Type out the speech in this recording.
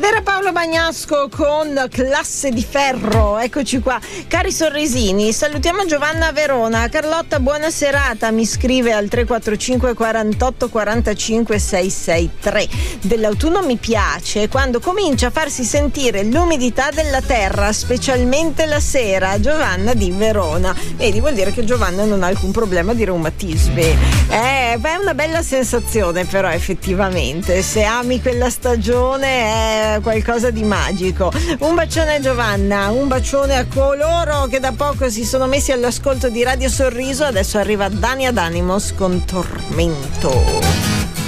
Ed era Paolo Bagnasco con Classe di Ferro. Eccoci qua, cari sorrisini, salutiamo Giovanna Verona. Carlotta, buona serata, mi scrive al 345 48 45 663. Dell'autunno mi piace quando comincia a farsi sentire l'umidità della terra, specialmente la sera. Giovanna di Verona. Vedi, vuol dire che Giovanna non ha alcun problema di reumatismi. È una bella sensazione, però, effettivamente, se ami quella stagione è qualcosa di magico. Un bacione a Giovanna, un bacione a coloro che da poco si sono messi all'ascolto di Radio Sorriso. Adesso arriva Dani Ad Animos con Tormento.